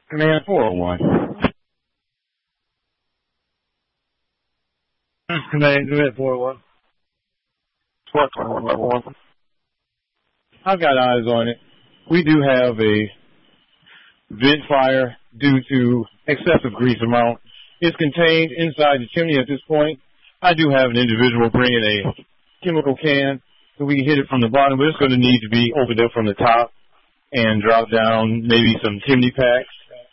Command 401. Command 401. Squad 21. I've got eyes on it. We do have a vent fire due to excessive grease amount. It's contained inside the chimney at this point. I do have an individual bringing a chemical can so we can hit it from the bottom, but it's going to need to be opened up from the top and drop down maybe some chimney packs.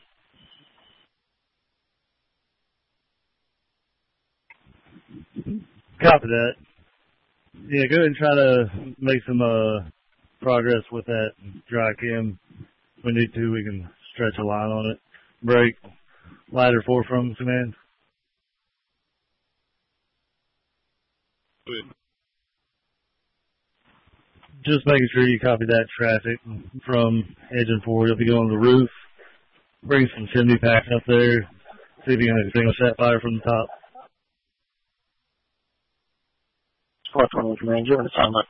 Copy that. Yeah, go ahead and try to make some progress with that dry chem. If we need to, we can stretch a line on it. Break. Ladder 4 from command. Just making sure you copy that traffic from Engine 4. You'll be going to the roof. Bring some chimney packs up there. See if you can extinguish that fire from the top. Squad 21 command, give it a assignment.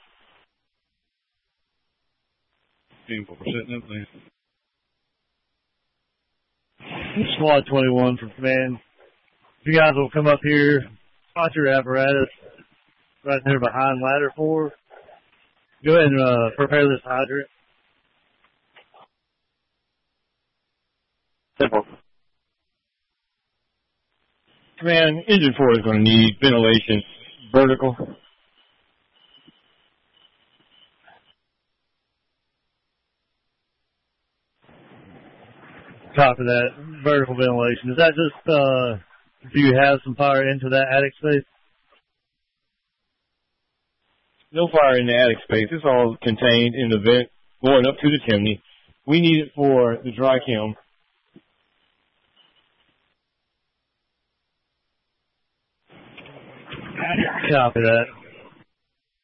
4% please. Squad 21 from command. If you guys will come up here, spot your apparatus right there behind ladder 4. Go ahead and prepare this hydrant. Simple. Command, Engine 4 is going to need ventilation vertical. Copy that. Vertical ventilation. Is that just, do you have some fire into that attic space? No fire in the attic space. It's all contained in the vent going up to the chimney. We need it for the dry kiln. Copy that.